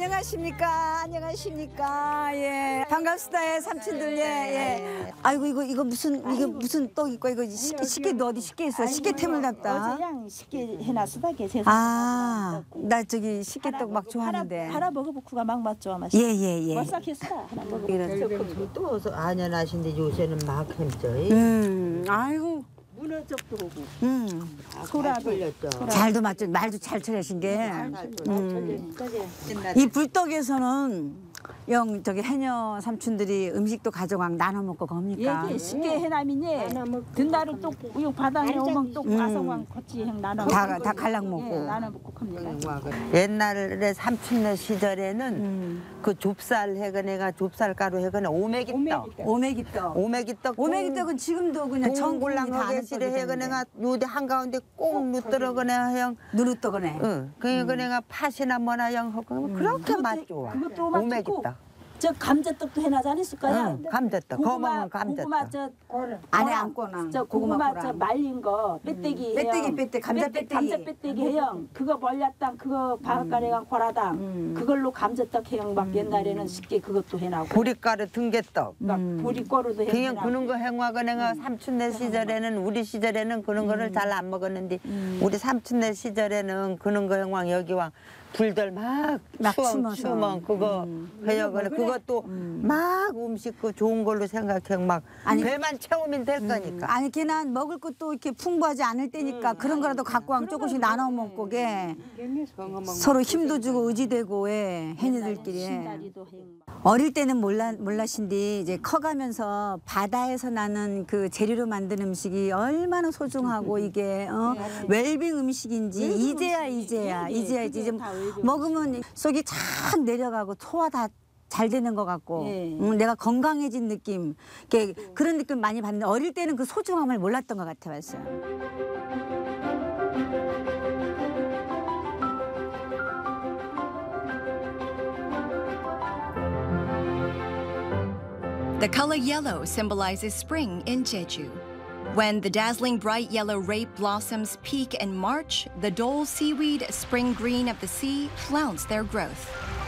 안녕하십니까. 안녕하십니까. 예. 반갑습니다. 예, 삼촌들. 예, 예. 아이고 이거 무슨 떡 있고 이거 쉽게 너 어디 쉽게 했어. 쉽게템을 잡다. 그냥 쉽게 해놨으다 계세요. 아, 나 저기 쉽게떡 막 좋아하는데. 하나 먹어보고가 막 맛 좋아 맛이. 예. ବର୍싹했어. 하나 먹어. 또 안연하신데 요새는 막 했죠. 아이고. 문어적도 오고. 소라도 잘도 말도 잘 처리하신 게. 이 불떡에서는 영 저기 해녀 삼촌들이 음식도 가져가 나눠 먹고 겁니까? 이게 쉽게 해남이니 든날은 또 우유 바닥에 오면 또 와서왕 같이 행 나눠. 다 갈랑 먹고. 예, 나눠 먹고 겁니다. 옛날에 삼촌네 시절에는 그 좁쌀 해거네가 좁쌀 가루 해거네 오메기떡. 오메기떡은 지금도 그냥 정골랑하게 시래 해거네가 요대 한가운데 꼭 누더러거네 형. 누르떡거네. 응. 그거네가 팥이나 뭐나 형 하고 그렇게 맛 좋아. 그것도 맛 좋고. 오메기떡. 저 감자떡도 해나지 않았을까요? 감자떡. 거먹은 감자떡. 고구마 저 안에 안거나 저 고구마 저 말린 거 빼떼기 감자 빼떼기 해요. 그거 멀렸당 그거 바깥가래가 고라당 그걸로 감자떡 해요. 막 옛날에는 쉽게 그것도 해나고 보리가루 등개떡. 보리가루도 해. 그냥 그런 거 행화가 내가 삼촌네 시절에는 우리 시절에는 그런 거를 잘 안 먹었는데 우리 삼촌네 시절에는 그런 거 행황 여기 와 불들 막 추멍 그거 해여거나 그것도 막 음식 그 좋은 걸로 생각해 막 배만 채우면 될 거니까. 아니 걔는 먹을 것도 이렇게 풍부하지 않을 때니까 그런 거라도 갖고 와면 조금씩 나눠 먹고 게 서로 힘도 주고 의지되고 해녀들끼리. 어릴 때는 몰랐신데 이제 커가면서 바다에서 나는 그 재료로 만든 음식이 얼마나 소중하고 이게 웰빙 음식인지 이제야 이제 먹으면 속이 착 내려가고 소화 다 잘 되는 것 같고 내가 건강해진 느낌 그런 느낌 많이 받는데 어릴 때는 그 소중함을 몰랐던 것 같아 봤어요. The color yellow symbolizes spring in Jeju. When the dazzling bright yellow rape blossoms peak in March, the dole seaweed, spring green of the sea, flounce their growth.